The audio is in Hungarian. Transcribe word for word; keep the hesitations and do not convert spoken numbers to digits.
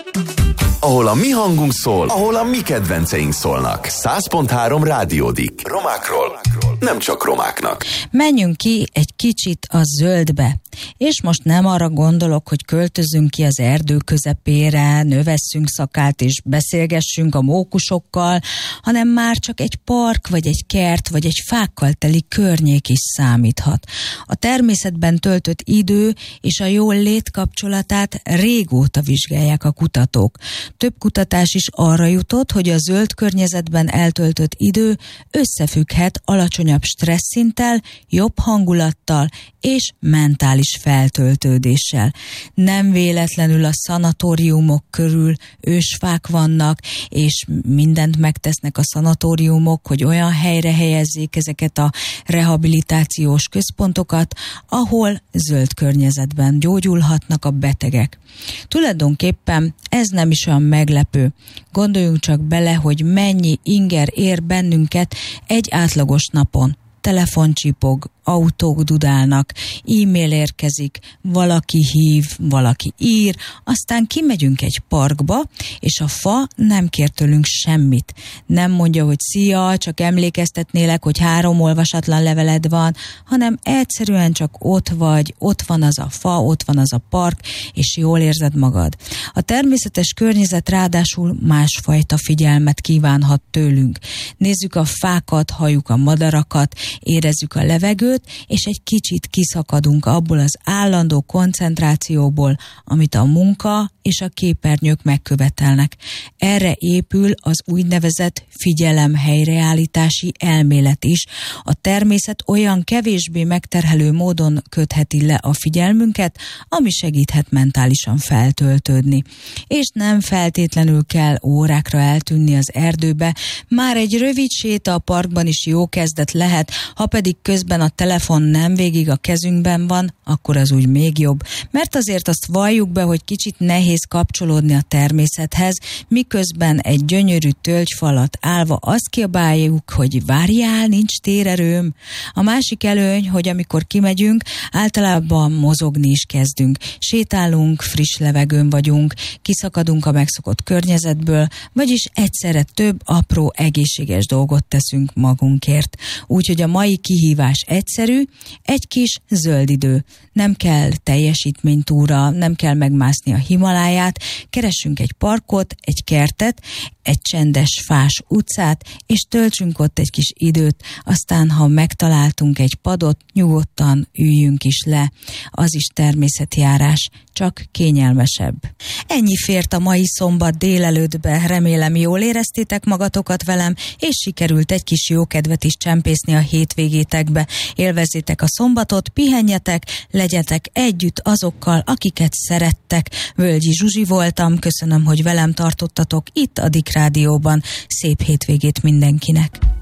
Ahol a mi hangunk szól, ahol a mi kedvenceink szólnak. száz pont három Rádiódik. Romákról, nem csak romáknak. Menjünk ki egy kicsit a zöldbe. És most nem arra gondolok, hogy költözünk ki az erdő közepére, növesszünk szakát és beszélgessünk a mókusokkal, hanem már csak egy park, vagy egy kert, vagy egy fákkal teli környék is számíthat. A természetben töltött idő és a jól lét kapcsolatát régóta vizsgálják a kutatók. Több kutatás is arra jutott, hogy a zöld környezetben eltöltött idő összefügghet alacsonyabb stresszinttel, jobb hangulattal és mentális feltöltődéssel. Nem véletlenül a szanatóriumok körül ősfák vannak, és mindent megtesznek a szanatóriumok, hogy olyan helyre helyezzék ezeket a rehabilitációs központokat, ahol zöld környezetben gyógyulhatnak a betegek. Tulajdonképpen ez nem is olyan meglepő. Gondoljunk csak bele, hogy mennyi inger ér bennünket egy átlagos napon. Telefon csipog, autók dudálnak, e-mail érkezik, valaki hív, valaki ír, aztán kimegyünk egy parkba, és a fa nem kér tőlünk semmit. Nem mondja, hogy szia, csak emlékeztetnélek, hogy három olvasatlan leveled van, hanem egyszerűen csak ott vagy, ott van az a fa, ott van az a park, és jól érzed magad. A természetes környezet ráadásul másfajta figyelmet kívánhat tőlünk. Nézzük a fákat, halljuk a madarakat, érezzük a levegőt, és egy kicsit kiszakadunk abból az állandó koncentrációból, amit a munka és a képernyők megkövetelnek. Erre épül az úgynevezett figyelem helyreállítási elmélet is. A természet olyan kevésbé megterhelő módon kötheti le a figyelmünket, ami segíthet mentálisan feltöltődni. És nem feltétlenül kell órákra eltűnni az erdőbe, már egy rövid séta a parkban is jó kezdet lehet, ha pedig közben a telefon nem végig a kezünkben van, akkor az úgy még jobb. Mert azért azt valljuk be, hogy kicsit nehéz kapcsolódni a természethez, miközben egy gyönyörű tölgyfalat állva azt kiabáljuk, hogy várjál, nincs térerőm. A másik előny, hogy amikor kimegyünk, általában mozogni is kezdünk. Sétálunk, friss levegőn vagyunk, kiszakadunk a megszokott környezetből, vagyis egyszerre több apró egészséges dolgot teszünk magunkért. Úgyhogy a mai kihívás egyszerű, egy kis zöld idő. Nem kell teljesítménytúra, nem kell megmászni a Himaláját, keressünk egy parkot, egy kertet, egy csendes fás utcát, és töltsünk ott egy kis időt, aztán ha megtaláltunk egy padot, nyugodtan üljünk is le. Az is természetjárás, csak kényelmesebb. Ennyi fért a mai szombat délelőttbe, remélem jól éreztétek magatokat velem, és sikerült egy kis jókedvet is csempészni a hétvégétekbe. Élvezzétek a szombatot, pihenjetek, legyetek együtt azokkal, akiket szerettek. Völgyi Zsuzsi voltam, köszönöm, hogy velem tartottatok itt a Dik Rádióban. Szép hétvégét mindenkinek!